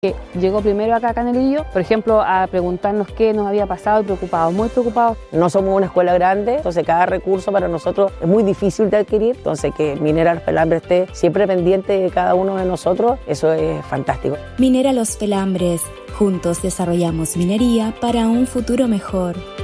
Que llegó primero acá a Canelillo, por ejemplo, a preguntarnos qué nos había pasado y preocupados, muy preocupados. No somos una escuela grande, entonces cada recurso para nosotros es muy difícil de adquirir, entonces que Minera Los Pelambres esté siempre pendiente de cada uno de nosotros, eso es fantástico. Minera Los Pelambres, juntos desarrollamos minería para un futuro mejor.